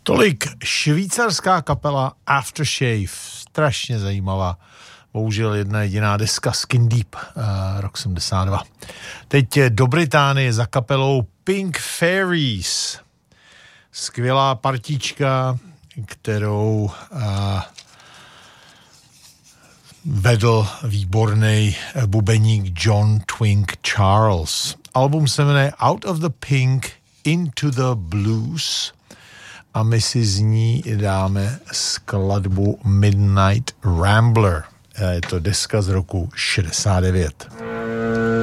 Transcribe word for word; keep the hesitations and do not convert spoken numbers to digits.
Tolik švýcarská kapela Aftershave, strašně zajímavá. Bohužel jedna jediná deska Skin Deep, uh, rok sedmdesát dva. Teď do Británie za kapelou Pink Fairies. Skvělá partička, kterou uh, vedl výborný bubeník John Twink Charles. Album se jmenuje Out of the Pink, Into the Blues a my si z ní dáme skladbu Midnight Rambler. Je to deska z roku šedesát devět.